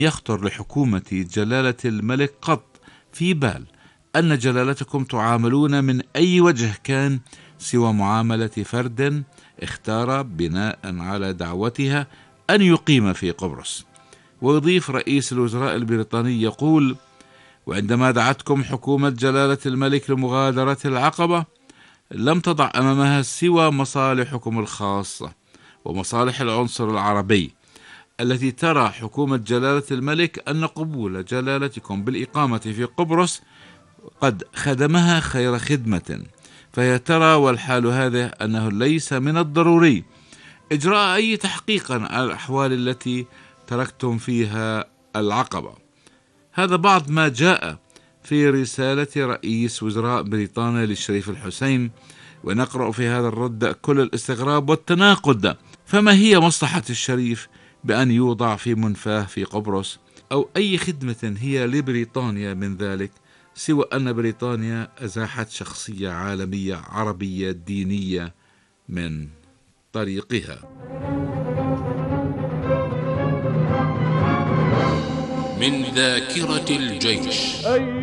يخطر لحكومة جلالة الملك قط في بال أن جلالتكم تعاملون من أي وجه كان سوى معاملة فرد اختار بناء على دعوتها أن يقيم في قبرص. ويضيف رئيس الوزراء البريطاني يقول: وعندما دعتكم حكومة جلالة الملك لمغادرة العقبة لم تضع أمامها سوى مصالحكم الخاصة ومصالح العنصر العربي، التي ترى حكومة جلالة الملك أن قبول جلالتكم بالإقامة في قبرص قد خدمها خير خدمة، فهي ترى والحال هذا أنه ليس من الضروري إجراء أي تحقيق على الأحوال التي تركتم فيها العقبة. هذا بعض ما جاء في رسالة رئيس وزراء بريطانيا للشريف الحسين، ونقرأ في هذا الرد كل الاستغراب والتناقض. فما هي مصلحة الشريف بأن يوضع في منفاه في قبرص، أو أي خدمة هي لبريطانيا من ذلك، سوى أن بريطانيا أزاحت شخصية عالمية عربية دينية من طريقها. من ذاكرة الجيش.